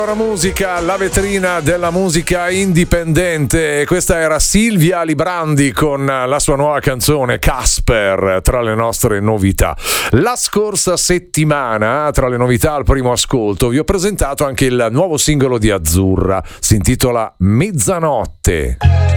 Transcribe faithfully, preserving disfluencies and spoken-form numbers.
La musica, la vetrina della musica indipendente. Questa era Silvia Librandi con la sua nuova canzone Casper, tra le nostre novità. La scorsa settimana, tra le novità al primo ascolto, vi ho presentato anche il nuovo singolo di Azzurra, si intitola Mezzanotte.